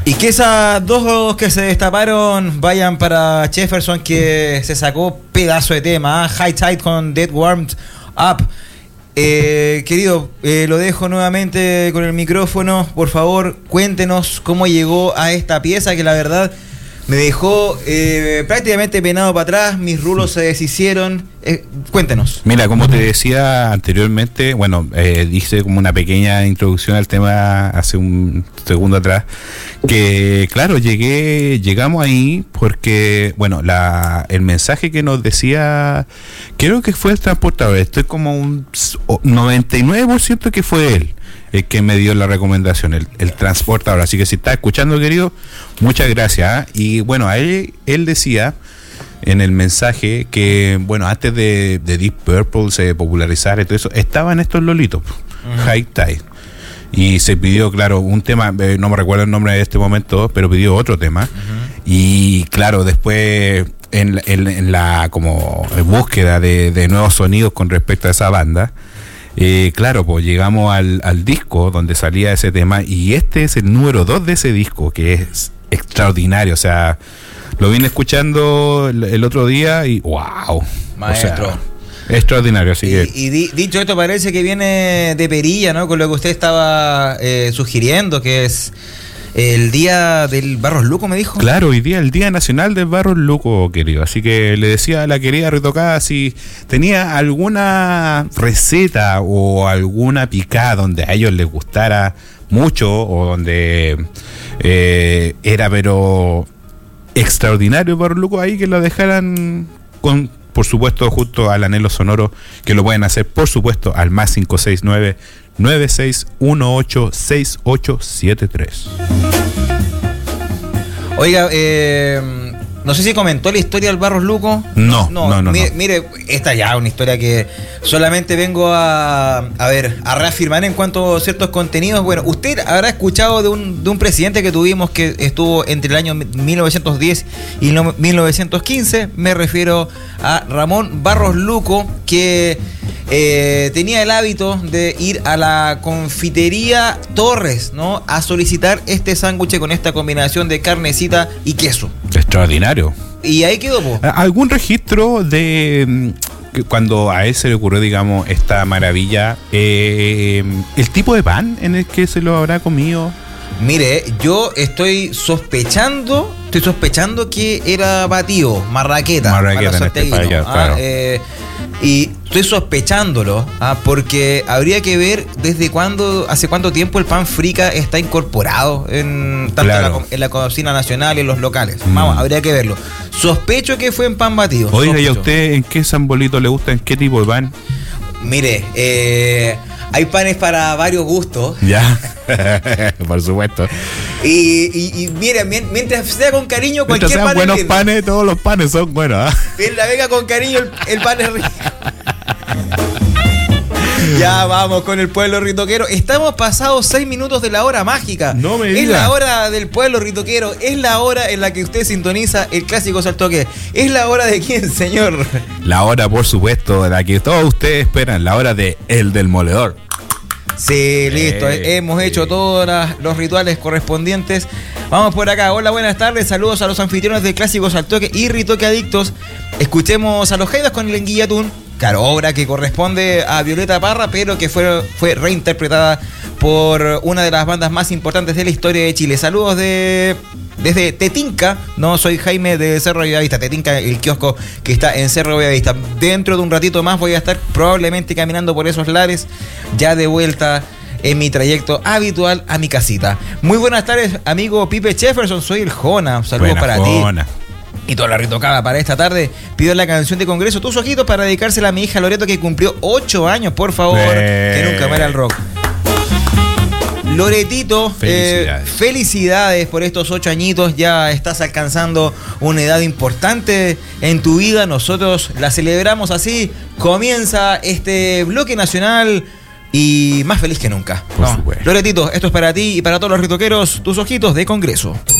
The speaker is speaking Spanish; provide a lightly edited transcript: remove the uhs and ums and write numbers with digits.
Y que esas dos que se destaparon vayan para Jefferson, que se sacó pedazo de tema, High Tide con Dead Warmed Up. Querido, lo dejo nuevamente con el micrófono. Por favor, cuéntenos cómo llegó a esta pieza que la verdad me dejó prácticamente penado para atrás, mis rulos se deshicieron. Cuéntenos. Mira, como te decía anteriormente, bueno, hice como una pequeña introducción al tema hace un segundo atrás, que claro, llegamos ahí porque, bueno, el mensaje que nos decía, creo que fue el transportador, estoy como un 99% que fue él el que me dio la recomendación, el transportador. Así que si está escuchando, querido, muchas gracias. Y bueno, a él decía en el mensaje que, bueno, antes de Deep Purple se popularizara y todo eso, estaban estos lolitos, High Tide. Y se pidió, claro, un tema, no me recuerdo el nombre de este momento, pero pidió otro tema. Y claro, después en la como búsqueda de nuevos sonidos con respecto a esa banda, claro, pues llegamos al disco donde salía ese tema, y este es el número 2 de ese disco, que es extraordinario. O sea, lo vine escuchando el otro día y ¡wow! Maestro. O sea, extraordinario, así que... Y dicho esto, parece que viene de perilla, ¿no? Con lo que usted estaba sugiriendo, que es el día del Barros Luco, me dijo. Claro, hoy día el Día Nacional del Barros Luco, querido. Así que le decía a la querida Retocada si tenía alguna receta o alguna picada donde a ellos les gustara mucho, o donde era pero extraordinario el Barros Luco, ahí que lo dejaran con, por supuesto, justo al anhelo sonoro, que lo pueden hacer, por supuesto, al más 569-9618-6873. Oiga, no sé si comentó la historia del Barros Luco. No. Mire, esta ya es una historia que solamente vengo a reafirmar en cuanto a ciertos contenidos. Bueno, usted habrá escuchado de un presidente que tuvimos que estuvo entre el año 1910 y 1915. Me refiero a Ramón Barros Luco, que tenía el hábito de ir a la confitería Torres, ¿no?, a solicitar este sándwich con esta combinación de carnecita y queso. Extraordinario. Y ahí quedó, po. ¿Algún registro de cuando a él se le ocurrió, digamos, esta maravilla, el tipo de pan en el que se lo habrá comido? Mire, yo estoy sospechando que era batido, marraqueta en este país, claro. Y estoy sospechándolo, porque habría que ver hace cuánto tiempo el pan frica está incorporado tanto claro, en la cocina nacional y en los locales. Vamos, habría que verlo. Sospecho que fue en pan batido. Oiga, ¿y a usted en qué sambolito le gusta? ¿En qué tipo de pan? Mire, hay panes para varios gustos. Ya, por supuesto. Y mire, mientras sea con cariño, mientras cualquier pan sean buenos es panes, todos los panes son buenos. La venga con cariño, el pan es rico. Ya vamos con el pueblo ritoquero. Estamos pasados 6 minutos de la hora mágica. No me diga. Es la hora del pueblo ritoquero. Es la hora en la que usted sintoniza el clásico Saltoque. ¿Es la hora de quién, señor? La hora, por supuesto, de la que todos ustedes esperan. La hora de El Demoledor. Sí, listo. Hemos hecho todos los rituales correspondientes. Vamos por acá. Hola, buenas tardes. Saludos a los anfitriones de Clásicos al Toque y Ritoque Adictos. Escuchemos a los Jaidas con el Enguillatún. Claro, obra que corresponde a Violeta Parra, pero que fue reinterpretada por una de las bandas más importantes de la historia de Chile. Saludos desde Tetinca. No, soy Jaime de Cerro Bellavista. Tetinca, el kiosco que está en Cerro Bellavista. Dentro de un ratito más voy a estar probablemente caminando por esos lares, ya de vuelta en mi trayecto habitual a mi casita. Muy buenas tardes, amigo Pipe Jefferson. Soy el Jona. Saludos para Jona. ti. Y toda la ritocada para esta tarde. Pido la canción de Congreso Tus Ojitos para dedicársela a mi hija Loreto, que cumplió 8 años, por favor. Que nunca muera el rock. Loretito, felicidades por estos 8 añitos. Ya estás alcanzando una edad importante en tu vida. Nosotros la celebramos así. Comienza este bloque nacional y más feliz que nunca. Loretito, esto es para ti y para todos los ritoqueros. Tus Ojitos de Congreso.